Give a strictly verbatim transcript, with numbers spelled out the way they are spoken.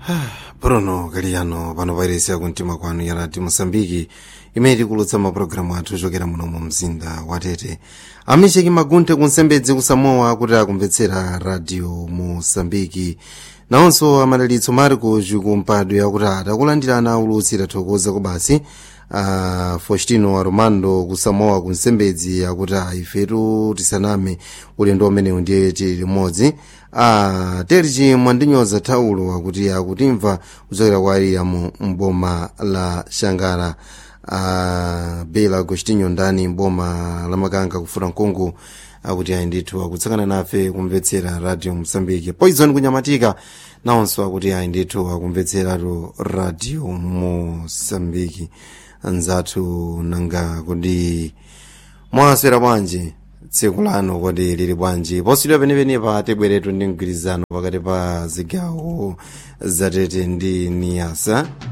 Bruno Galiano pano pairesi kumtima kwanu ya Radio Mosambiki imene tikulutsa mapulogalamu athu ochokera muno mu mzinda wa Tete. Amisheki Magunte kunsembedzi kusamowa kuti akumvetsera Radio Mosambiki. Naonso amadalitso Marco Jukumpadwe yakuti atakulandirana ulutsi tathokoza kubasi. Uh, Faustino Armando kusamowa kunsembedzi yakuti ifetu tisaname ulendo umenewu ndiye tili limodzi. Ah, Terji Mwandinyoza Taulo akuti akutimva kuchokera kwa aliya mu mboma la Shangara. Ah, Bela Agostinho ndani mboma la Makanga kufura Nkungu akuti ayinditu akutsakana nafe kumvetsera Radio Mosambiki. Poison kunyamatika naonso akuti ayinditu akumvetsera Radio Mosambiki. Anzatu nanga kuti mwaswera bwanji tsiku lano kodi lili bwanji posidwa penepene pa tebweretu ndi mgwirizano pakati pa zigawo za Tete ndi Niasa.